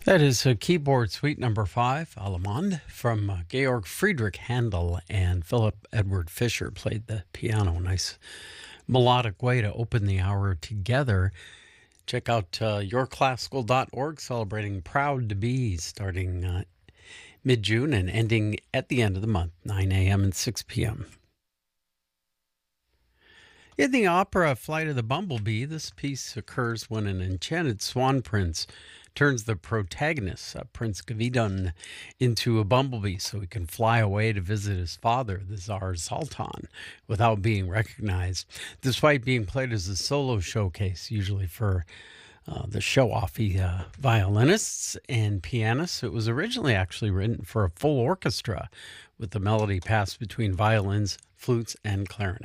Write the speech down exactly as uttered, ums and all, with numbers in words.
That is a keyboard suite number five, Allemande, from uh, Georg Friedrich Handel, and Philip Edward Fischer played the piano. Nice melodic way to open the hour together. Check out uh, your classical dot org, celebrating Proud to Be, starting uh, mid-June and ending at the end of the month, nine a.m. and six p.m. In the opera Flight of the Bumblebee, this piece occurs when an enchanted swan prince turns the protagonist, uh, Prince Gavidon, into a bumblebee so he can fly away to visit his father, the Tsar Sultan, without being recognized. Despite being played as a solo showcase, usually for uh, the show-offy uh, violinists and pianists, it was originally actually written for a full orchestra with the melody passed between violins, flutes, and clarinet.